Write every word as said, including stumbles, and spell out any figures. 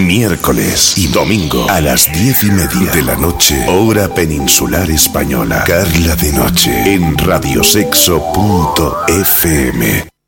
miércoles y domingo a las diez y media de la noche, hora peninsular española. Carla de Noche en radiosexo punto f m.